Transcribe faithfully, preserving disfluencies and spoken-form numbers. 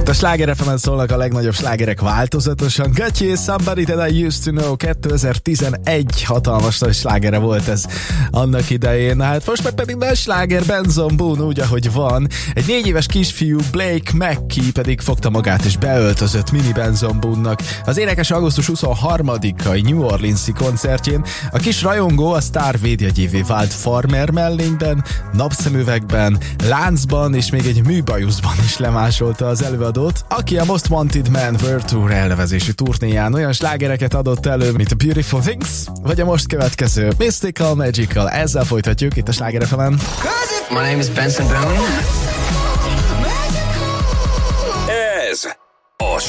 Itt a Sláger ef emen szólnak a legnagyobb slágerek változatosan. Gatyé, Somebody That I Used To Know kétezer-tizenegy hatalmas nagy slágere volt ez annak idején. Na hát most meg pedig nagy sláger, Benson Boone úgy, ahogy van. Egy négy éves kisfiú, Blake McKee pedig fogta magát és beöltözött mini Benson Boone-nak. Az énekes augusztus huszonharmadikai New Orleans-i koncertjén a kis rajongó a sztár védjegyévé vált farmer mellényben, napszemüvegben, láncban és még egy műbajuszban is lemásolta az előadót, aki a Most Wanted Man World Tour elnevezésű turnéján olyan slágereket adott elő, mint a Beautiful Things, vagy a most következő Mystical Magical. Ezzel folytatjuk itt a Sláger ef emen. My name is Benson Boone.